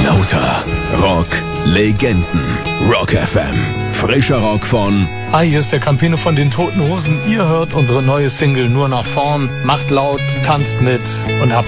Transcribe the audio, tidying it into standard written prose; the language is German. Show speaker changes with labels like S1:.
S1: Lauter Rock-Legenden. Rock FM. Frischer Rock von...
S2: Hi, hier ist der Campino von den Toten Hosen. Ihr hört unsere neue Single Nur nach vorn. Macht laut, tanzt mit und habt